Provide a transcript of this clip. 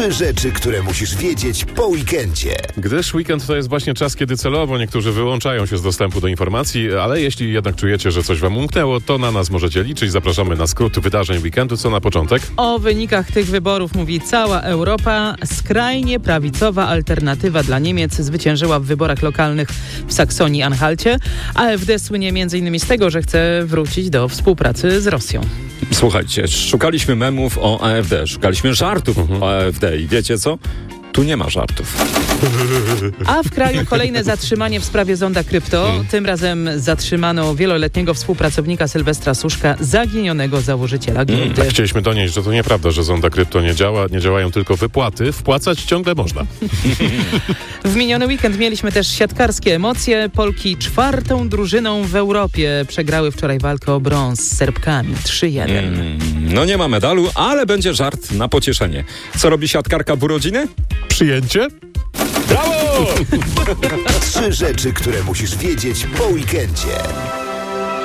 3 rzeczy, które musisz wiedzieć po weekendzie. Gdyż weekend to jest właśnie czas, kiedy celowo niektórzy wyłączają się z dostępu do informacji, ale jeśli jednak czujecie, że coś wam umknęło, to na nas możecie liczyć. Zapraszamy na skrót wydarzeń weekendu. Co na początek? O wynikach tych wyborów mówi cała Europa. Skrajnie prawicowa alternatywa dla Niemiec zwyciężyła w wyborach lokalnych w Saksonii-Anhalcie. AfD słynie m.in. z tego, że chce wrócić do współpracy z Rosją. Słuchajcie, szukaliśmy memów o AfD, szukaliśmy żartów o AfD i wiecie co? Tu nie ma żartów. A w kraju kolejne zatrzymanie w sprawie zonda krypto. Tym razem zatrzymano wieloletniego współpracownika Sylwestra Suszka, zaginionego założyciela giełdy. Chcieliśmy donieść, że to nieprawda, że zonda krypto nie działa. Nie działają tylko wypłaty. Wpłacać ciągle można. W miniony weekend mieliśmy też siatkarskie emocje. Polki 4. drużyną w Europie przegrały wczoraj walkę o brąz z Serbkami 3-1. No nie ma medalu, ale będzie żart na pocieszenie. Co robi siatkarka w urodziny? Przyjęcie? Brawo! 3 rzeczy, które musisz wiedzieć po weekendzie.